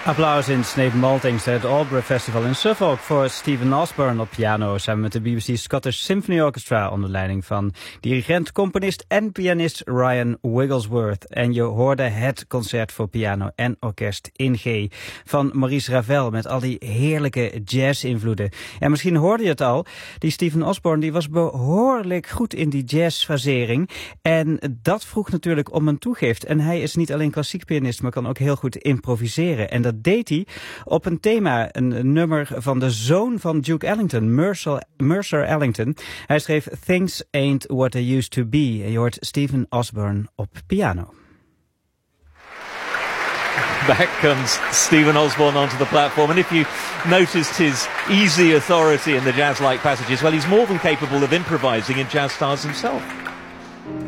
Applaus in St. Maltings het Albury Festival in Suffolk voor Stephen Osborne op piano samen met de BBC Scottish Symphony Orchestra onder leiding van dirigent, componist en pianist Ryan Wigglesworth. En je hoorde het concert voor piano en orkest in G van Maurice Ravel met al die heerlijke jazz-invloeden. En misschien hoorde je het al, die Stephen Osborne die was behoorlijk goed in die jazzfasering en dat vroeg natuurlijk om een toegift. En hij is niet alleen klassiek pianist, maar kan ook heel goed improviseren. En dat deed hij op een thema, een nummer van de zoon van Duke Ellington, Mercer Ellington. Hij schreef Things Ain't What They Used To Be. En je hoort Stephen Osborne op piano. Back comes Stephen Osborne onto the platform, and if you noticed his easy authority in the jazz-like passages, well, he's more than capable of improvising in jazz styles himself.